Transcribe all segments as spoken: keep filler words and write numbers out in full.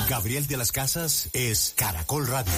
Gabriel de las Casas es Caracol Radio.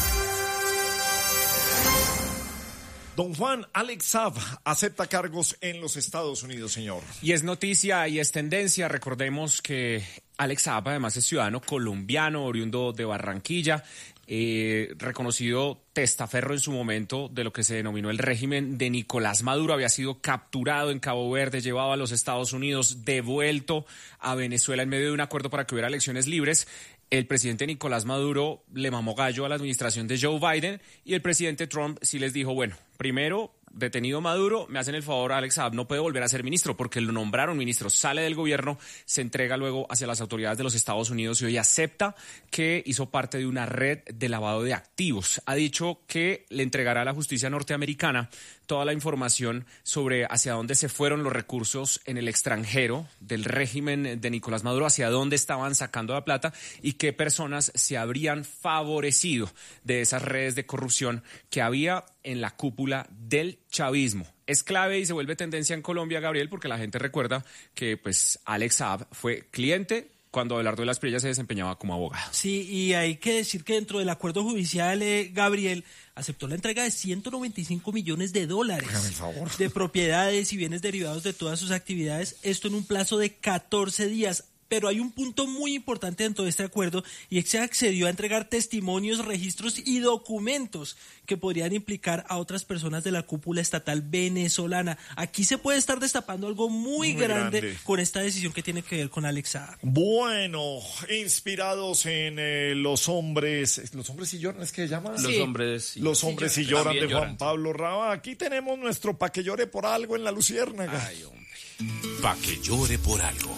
Don Juan, Alex Saab acepta cargos en los Estados Unidos, señor. Y es noticia y es tendencia. Recordemos que Alex Saab además es ciudadano colombiano, oriundo de Barranquilla, eh, reconocido testaferro en su momento de lo que se denominó el régimen de Nicolás Maduro. Había sido capturado en Cabo Verde, llevado a los Estados Unidos, devuelto a Venezuela en medio de un acuerdo para que hubiera elecciones libres. El presidente Nicolás Maduro le mamó gallo a la administración de Joe Biden y el presidente Trump sí les dijo, bueno, primero, detenido Maduro, me hacen el favor, Alex Saab no puede volver a ser ministro porque lo nombraron ministro, sale del gobierno, se entrega luego hacia las autoridades de los Estados Unidos y hoy acepta que hizo parte de una red de lavado de activos. Ha dicho que le entregará a la justicia norteamericana toda la información sobre hacia dónde se fueron los recursos en el extranjero del régimen de Nicolás Maduro, hacia dónde estaban sacando la plata y qué personas se habrían favorecido de esas redes de corrupción que había en la cúpula del chavismo. Es clave y se vuelve tendencia en Colombia, Gabriel, porque la gente recuerda que pues Alex Saab fue cliente cuando Abelardo de las Priellas se desempeñaba como abogado. Sí, y hay que decir que dentro del acuerdo judicial, eh, Gabriel aceptó la entrega de ciento noventa y cinco millones de dólares de propiedades y bienes derivados de todas sus actividades, esto en un plazo de catorce días. Pero hay un punto muy importante dentro de este acuerdo y es que accedió a entregar testimonios, registros y documentos que podrían implicar a otras personas de la cúpula estatal venezolana. Aquí se puede estar destapando algo muy, muy grande, grande con esta decisión que tiene que ver con Alex Saab. Bueno, inspirados en eh, los hombres, los hombres y lloran, ¿es que se llama? Los sí. hombres. Los sí, hombres y lloran, de Juan Pablo Raba. Aquí tenemos nuestro Pa' que llore por algo en La Luciérnaga. Ay, hombre. Pa' que llore por algo.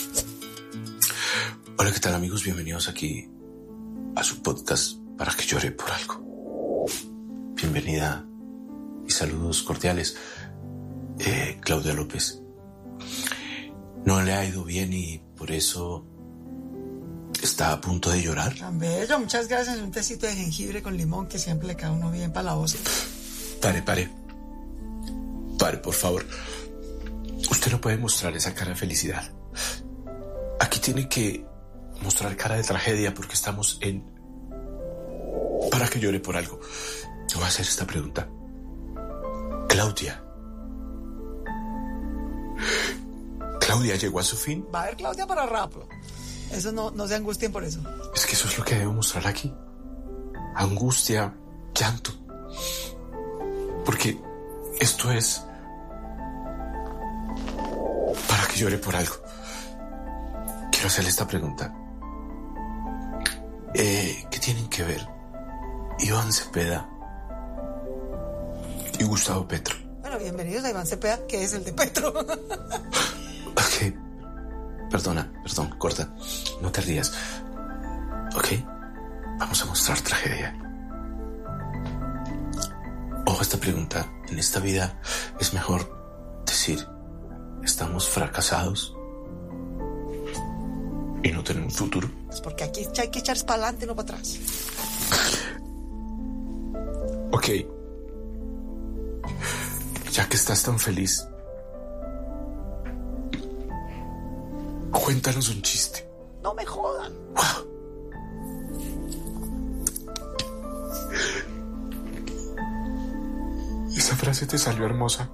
Hola, ¿qué tal, amigos? Bienvenidos aquí a su podcast Para que llore por algo. Bienvenida y saludos cordiales, eh, Claudia López. No le ha ido bien y por eso está a punto de llorar. Tan bello, muchas gracias. Un tecito de jengibre con limón que siempre le cae a uno bien para la voz. Pare, pare. Pare, por favor. Usted no puede mostrar esa cara de felicidad. Aquí tiene que mostrar cara de tragedia porque estamos en Para que llore por algo. Te voy a hacer esta pregunta. Claudia. ¿Claudia llegó a su fin? Va a haber Claudia para rato. Eso no, no se angustien por eso. Es que eso es lo que debo mostrar aquí. Angustia, llanto. Porque esto es Para que llore por algo. Quiero hacerle esta pregunta. Eh, ¿Qué tienen que ver Iván Cepeda y Gustavo Petro? Bueno, bienvenidos a Iván Cepeda, que es el de Petro. Ok, perdona, perdón, corta, no te rías. Ok, vamos a mostrar tragedia. Ojo a esta pregunta. En esta vida es mejor decir, estamos fracasados y no tenemos futuro. Pues porque aquí hay que echarse para adelante, no para atrás. Ok. Ya que estás tan feliz, cuéntanos un chiste. No me jodan. Wow. Esa frase te salió hermosa.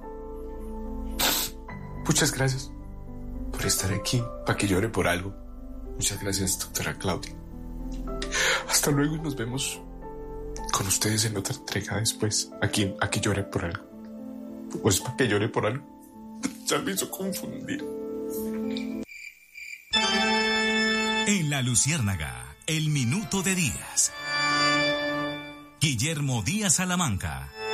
Muchas gracias por estar aquí, para que llore por algo. Muchas gracias, doctora Claudia. Hasta luego y nos vemos con ustedes en otra entrega después. Aquí, aquí llore por algo. ¿O es para que llore por algo? Ya me hizo confundir. En La Luciérnaga, el minuto de Díaz. Guillermo Díaz Salamanca.